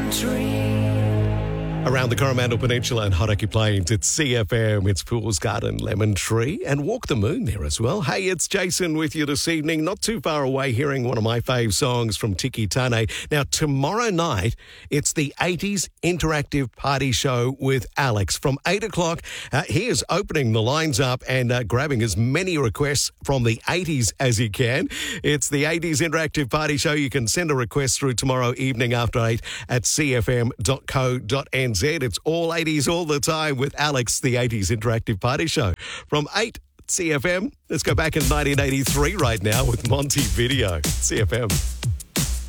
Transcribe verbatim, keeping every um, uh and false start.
Around the Coromandel Peninsula and Hauraki Plains, it's C F M, it's Fool's Garden, Lemon Tree, and Walk the Moon there as well. Hey, it's Jason with you this evening, not too far away, hearing one of my fave songs from Tiki Tane. Now, tomorrow night, it's the eighties Interactive Party Show with Alex. From eight o'clock, uh, he is opening the lines up and uh, grabbing as many requests from the eighties as he can. It's the eighties Interactive Party Show. You can send a request through tomorrow evening after eight at c f m dot co dot n z. It's all eighties all the time with Alex, the eighties Interactive Party Show. From eight C F M, let's go back in nineteen eighty-three right now with Monty Video. C F M.